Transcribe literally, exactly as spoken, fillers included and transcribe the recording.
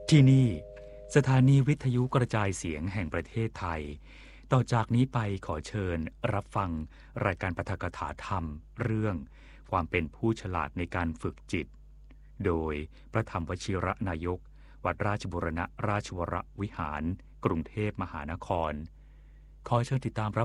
ที่นี่สถานีวิทยุกระจายเสียงแห่งประเทศไทยต่อจากนี้ไปขอเชิญรับฟังรายการปาฐกถาธรรมเรื่องความเป็นผู้ฉลาดในการฝึกจิตโดยพระธรรมวชิระนายกวัดราชบูรณราชวรวิหารกรุงเทพมหานครขอเชิญติดตามรับ